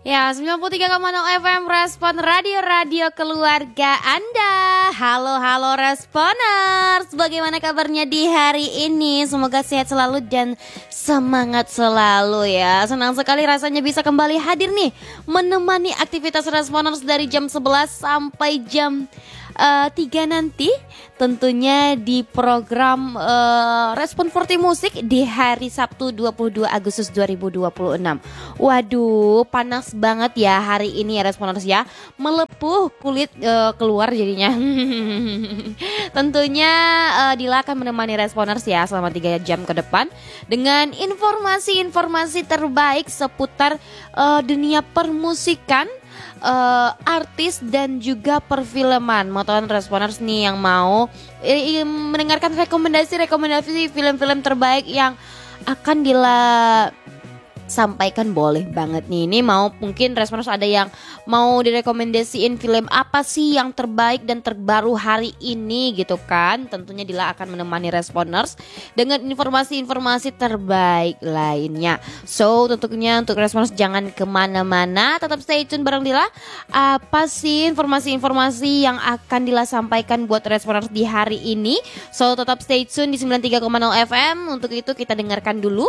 Ya, 93,0 FM Respon Radio-radio keluarga Anda. Halo Responers. Bagaimana kabarnya di hari ini? Semoga sehat selalu dan semangat selalu ya. Senang sekali rasanya bisa kembali hadir nih, menemani aktivitas Responers dari jam 11 sampai jam 3 nanti, tentunya di program Respon 40 Musik di hari Sabtu 22 Agustus 2026. Waduh, panas banget ya hari ini ya Responers ya. Melepuh kulit keluar jadinya. Tentunya Dila akan menemani Responers ya selama 3 jam ke depan dengan informasi-informasi terbaik seputar dunia permusikan, artis dan juga perfilman. Motoan Responers nih yang mau mendengarkan rekomendasi film-film terbaik yang akan Dila sampaikan, boleh banget nih. Ini mau mungkin Responers ada yang mau direkomendasiin film apa sih yang terbaik dan terbaru hari ini gitu kan. Tentunya Dila akan menemani Responers dengan informasi-informasi terbaik lainnya. So tentunya untuk Responers jangan kemana-mana, tetap stay tune bareng Dila. Apa sih informasi-informasi yang akan Dila sampaikan buat Responers di hari ini? So tetap stay tune di 93,0 FM. Untuk itu kita dengarkan dulu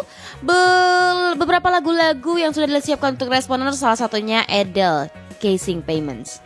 beberapa lagu-lagu yang sudah disiapkan untuk Responers, salah satunya Adele, Casing Payments.